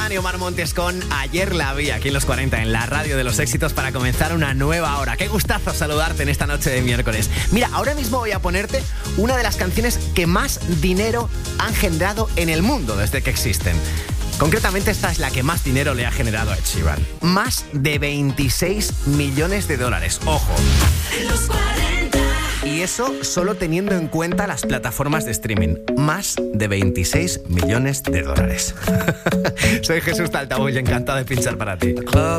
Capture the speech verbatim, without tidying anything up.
Talismán y Omar Montes con Ayer la vi aquí en los cuarenta, en la radio de los éxitos, para comenzar una nueva hora. Qué gustazo saludarte en esta noche de miércoles. Mira, ahora mismo voy a ponerte una de las canciones que más dinero han generado en el mundo desde que existen. Concretamente, esta es la que más dinero le ha generado a Ed Sheeran. Más de veintiséis millones de dólares. Ojo. En los cuarenta. Y eso solo teniendo en cuenta las plataformas de streaming. Más de veintiséis millones de dólares. Soy Jesús Taltabull, encantado de pinchar para ti.